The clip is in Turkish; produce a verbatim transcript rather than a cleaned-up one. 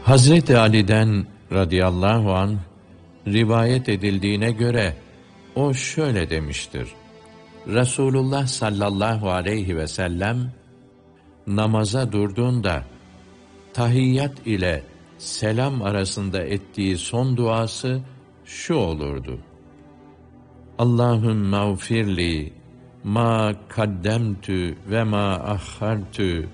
Hazreti Ali'den radıyallahu anh rivayet edildiğine göre o şöyle demiştir: Resulullah sallallahu aleyhi ve sellem namaza durduğunda tahiyyat ile selam arasında ettiği son duası şu olurdu: Allahümme mağfirli ma kaddemtü ve ma ahhartü